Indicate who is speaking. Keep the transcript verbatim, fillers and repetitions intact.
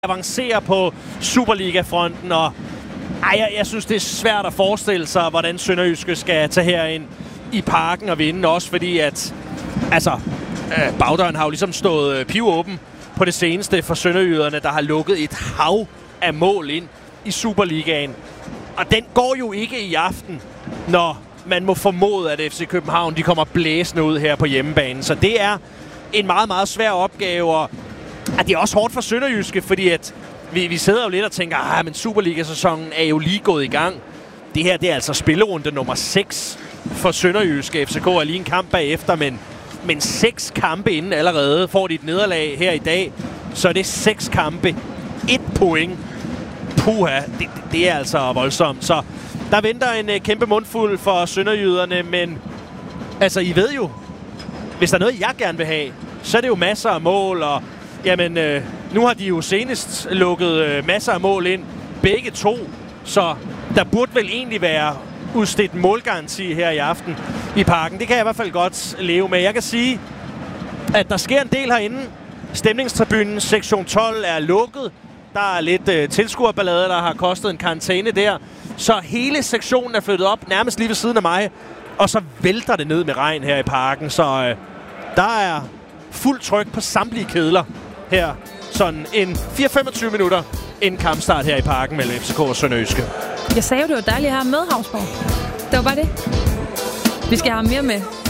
Speaker 1: avancere på Superliga-fronten, og ej, jeg, jeg synes, det er svært at forestille sig, hvordan Sønderjyske skal tage herind i Parken og vinde, også fordi at altså, øh, bagdøren har jo ligesom stået øh, pivåben på det seneste for sønderjyderne, der har lukket et hav af mål ind i Superligaen. Og den går jo ikke i aften, når man må formode, at F C København de kommer blæsende ud her på hjemmebanen. Så det er en meget, meget svær opgave, og at det er også hårdt for Sønderjyske, fordi at vi, vi sidder jo lidt og tænker, ah, men Superliga-sæsonen er jo lige gået i gang. Det her, det er altså spillerunde nummer seks for Sønderjyske. F C K er lige en kamp bagefter, men, men seks kampe inden allerede. Får de et nederlag her i dag, så er det seks kampe. Et point. Puha, det, det er altså voldsomt. Så der venter en uh, kæmpe mundfuld for sønderjyderne, men altså, I ved jo, hvis der er noget, jeg gerne vil have, så er det jo masser af mål, og jamen, øh, nu har de jo senest lukket øh, masser af mål ind, begge to, så der burde vel egentlig være udstedt målgaranti her i aften i Parken. Det kan jeg i hvert fald godt leve med. Jeg kan sige, at der sker en del herinde. Stemningstribunen, sektion tolv, er lukket. Der er lidt øh, tilskuerballade, der har kostet en karantæne der. Så hele sektionen er flyttet op, nærmest lige ved siden af mig. Og så vælter det ned med regn her i Parken. Så øh, der er fuldt tryk på samtlige kedler her. Sådan en fire til femogtyve minutter inden kampstart her i Parken mellem F C K og Sønderjyske.
Speaker 2: Jeg sagde jo, det var dejligt at have med, Havsborg. Det var bare det. Vi skal have mere med.